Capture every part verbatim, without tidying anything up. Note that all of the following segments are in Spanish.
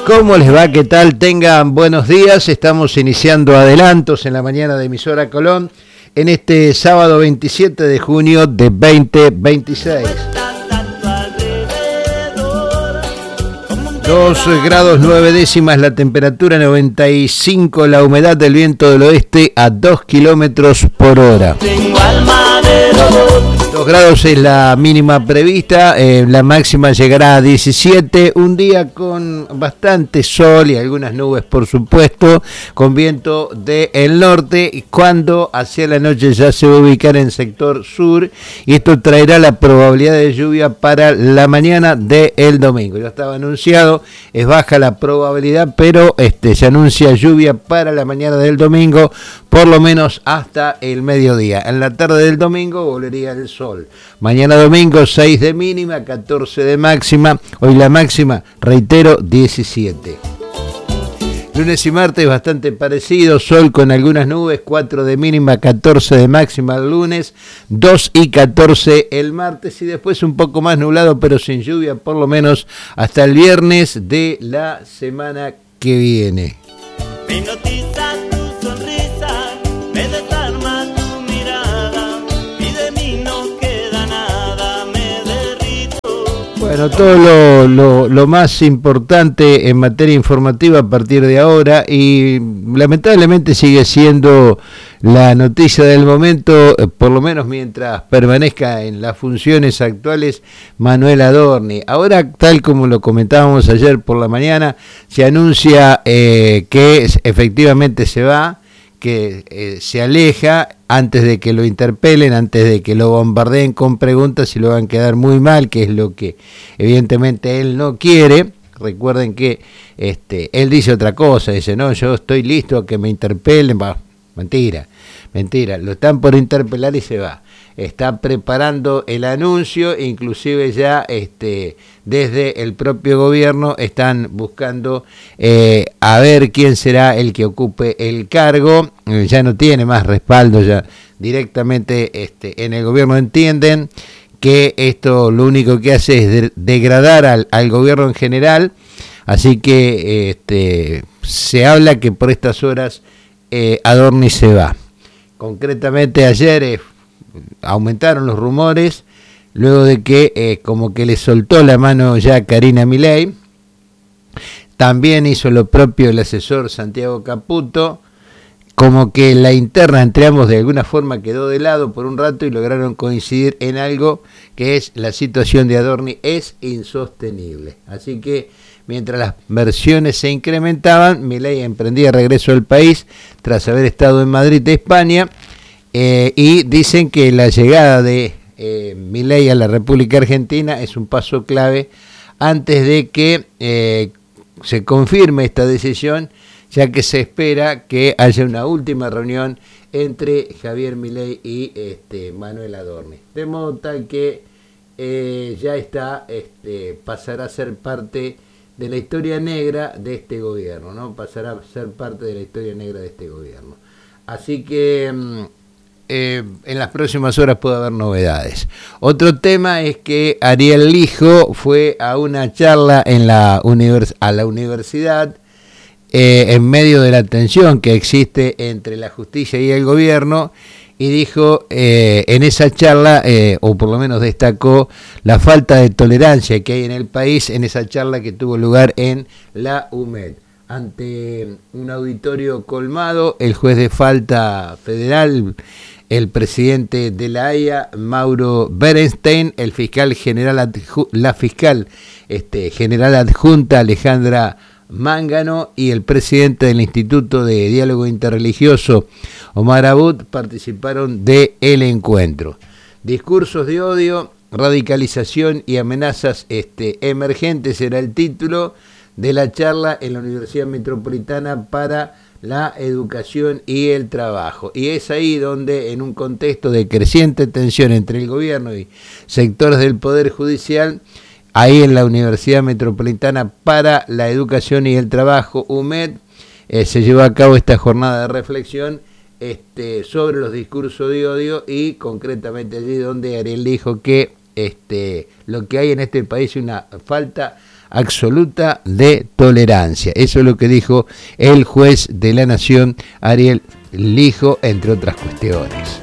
¿Cómo les va? ¿Qué tal? Tengan buenos días. Estamos iniciando adelantos en la mañana de Emisora Colón en este sábado veintisiete de junio de veinte veintiséis. dos grados nueve décimas la temperatura, noventa y cinco la humedad, del viento del oeste a dos kilómetros por hora. dos grados es la mínima prevista, eh, la máxima llegará a diecisiete, un día con bastante sol y algunas nubes por supuesto, con viento del norte, cuando hacia la noche ya se va a ubicar en sector sur y esto traerá la probabilidad de lluvia para la mañana del domingo. Ya estaba anunciado, es baja la probabilidad, pero este se anuncia lluvia para la mañana del domingo, por lo menos hasta el mediodía. En la tarde del domingo volvería el sol. Mañana domingo seis de mínima, catorce de máxima. Hoy la máxima, reitero, diecisiete. Lunes y martes bastante parecido, sol con algunas nubes, cuatro de mínima, catorce de máxima el lunes, dos y catorce el martes y después un poco más nublado pero sin lluvia, por lo menos hasta el viernes de la semana que viene. Me hipnotiza tu sonrisa, me desarma tu mirada y de mí no queda nada, me derrito. Bueno, todo lo, lo, lo más importante en materia informativa a partir de ahora, y lamentablemente sigue siendo la noticia del momento, por lo menos mientras permanezca en las funciones actuales, Manuel Adorni. Ahora, tal como lo comentábamos ayer por la mañana, se anuncia eh, que efectivamente se va, que eh, se aleja antes de que lo interpelen, antes de que lo bombardeen con preguntas y lo van a quedar muy mal, que es lo que evidentemente él no quiere. Recuerden que este, él dice otra cosa, dice, no, yo estoy listo a que me interpelen. Bah, mentira, mentira, lo están por interpelar y se va. Está preparando el anuncio, inclusive ya este, desde el propio gobierno están buscando eh, a ver quién será el que ocupe el cargo. Eh, ya no tiene más respaldo, ya directamente este, en el gobierno entienden que esto lo único que hace es de- degradar al, al gobierno en general, así que este, se habla que por estas horas eh, Adorni se va. Concretamente ayer eh, aumentaron los rumores luego de que eh, como que le soltó la mano ya Karina Milei. También hizo lo propio el asesor Santiago Caputo, como que la interna entre ambos de alguna forma quedó de lado por un rato y lograron coincidir en algo, que es la situación de Adorni es insostenible. Así que mientras las versiones se incrementaban, Milei emprendía regreso al país tras haber estado en Madrid, España. Eh, y dicen que la llegada de eh, Milei a la República Argentina es un paso clave antes de que eh, se confirme esta decisión, ya que se espera que haya una última reunión entre Javier Milei y este, Manuel Adorni. De modo tal que eh, ya está, este, pasará a ser parte de la historia negra de este gobierno, ¿no? Pasará a ser parte de la historia negra de este gobierno. Así que mm, Eh, en las próximas horas puede haber novedades. Otro tema es que Ariel Lijo fue a una charla en la univers- a la universidad eh, en medio de la tensión que existe entre la justicia y el gobierno, y dijo eh, en esa charla, eh, o por lo menos destacó la falta de tolerancia que hay en el país en esa charla que tuvo lugar en la U M E D. Ante un auditorio colmado, el juez de falta federal, el presidente de la Haya, Mauro Berenstein, el fiscal general adju- la fiscal este, general adjunta Alejandra Mángano y el presidente del Instituto de Diálogo Interreligioso, Omar Abud, participaron del encuentro. Discursos de odio, radicalización y amenazas este, emergentes era el título de la charla en la Universidad Metropolitana para la Educación y el Trabajo. Y es ahí donde, en un contexto de creciente tensión entre el gobierno y sectores del Poder Judicial, ahí en la Universidad Metropolitana para la Educación y el Trabajo, U M E D, eh, se llevó a cabo esta jornada de reflexión este, sobre los discursos de odio, y concretamente allí donde Ariel dijo que este, lo que hay en este país es una falta absoluta de tolerancia. Eso es lo que dijo el juez de la Nación, Ariel Lijo, entre otras cuestiones.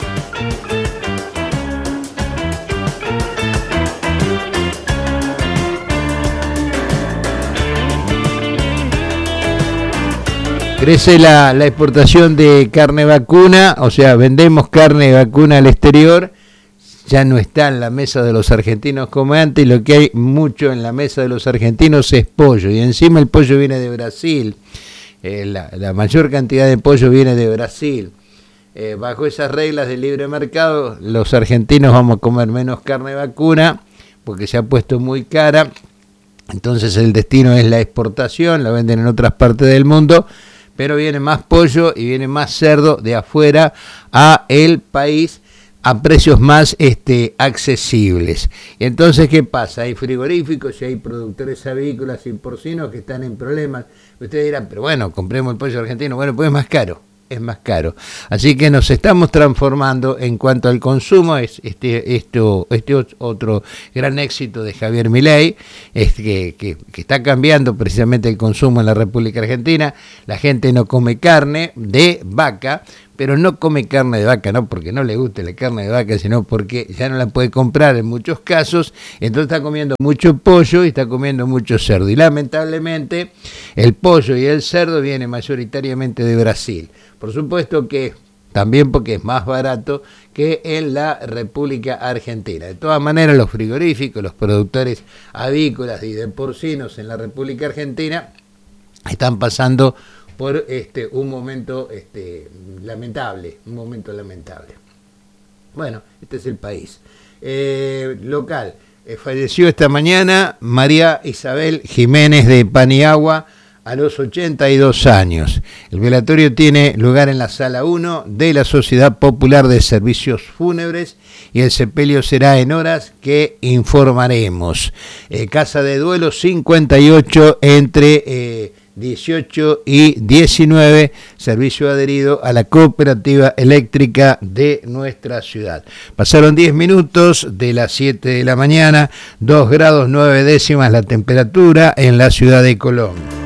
Crece la, la exportación de carne vacuna, o sea, vendemos carne vacuna al exterior, ya no está en la mesa de los argentinos como antes, y lo que hay mucho en la mesa de los argentinos es pollo, y encima el pollo viene de Brasil, eh, la, la mayor cantidad de pollo viene de Brasil. Eh, bajo esas reglas del libre mercado, los argentinos vamos a comer menos carne vacuna, porque se ha puesto muy cara, entonces el destino es la exportación, la venden en otras partes del mundo, pero viene más pollo y viene más cerdo de afuera a el país a precios más este, accesibles. Y entonces, ¿qué pasa? Hay frigoríficos y hay productores avícolas y porcinos que están en problemas. Ustedes dirán, pero bueno, compremos el pollo argentino. Bueno, pues es más caro, es más caro. Así que nos estamos transformando en cuanto al consumo. Es este, esto, este otro gran éxito de Javier Milei, es que, que, que está cambiando precisamente el consumo en la República Argentina. La gente no come carne de vaca, pero no come carne de vaca, no porque no le guste la carne de vaca, sino porque ya no la puede comprar en muchos casos, entonces está comiendo mucho pollo y está comiendo mucho cerdo. Y lamentablemente el pollo y el cerdo vienen mayoritariamente de Brasil. Por supuesto que también porque es más barato que en la República Argentina. De todas maneras, los frigoríficos, los productores avícolas y de porcinos en la República Argentina están pasando por este un momento este lamentable, un momento lamentable. Bueno, este es el país. Eh, local, eh, falleció esta mañana María Isabel Jiménez de Paniagua a los ochenta y dos años. El velatorio tiene lugar en la sala uno de la Sociedad Popular de Servicios Fúnebres y el sepelio será en horas que informaremos. Eh, Casa de Duelo cincuenta y ocho entre Eh, dieciocho y diecinueve, servicio adherido a la cooperativa eléctrica de nuestra ciudad. Pasaron diez minutos de las siete de la mañana, dos grados nueve décimas la temperatura en la ciudad de Colón.